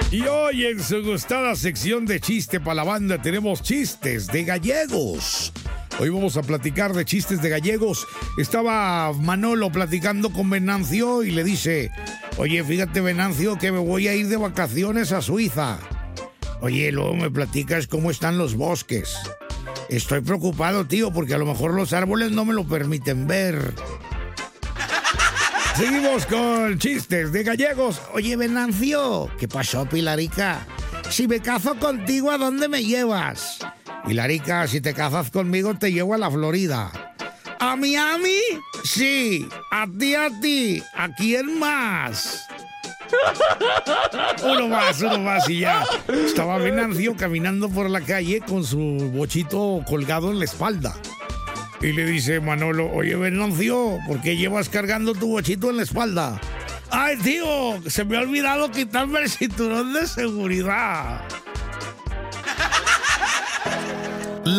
Y hoy en su gustada sección de chiste para la banda tenemos chistes de gallegos. Hoy vamos a platicar de chistes de gallegos. Estaba Manolo platicando con Venancio y le dice: oye, fíjate, Venancio, que me voy a ir de vacaciones a Suiza. Oye, luego me platicas cómo están los bosques. Estoy preocupado, tío, porque a lo mejor los árboles no me lo permiten ver. Seguimos con chistes de gallegos. Oye, Venancio, ¿qué pasó, Pilarica? Si me caso contigo, ¿a dónde me llevas? Pilarica, si te casas conmigo, te llevo a la Florida. ¿A Miami? Sí. ¿A ti? ¿A quién más? Uno más y ya. Estaba Venancio caminando por la calle con su bochito colgado en la espalda. Y le dice Manolo: oye, Venancio, ¿por qué llevas cargando tu bochito en la espalda? Ay, tío, se me ha olvidado quitarme el cinturón de seguridad.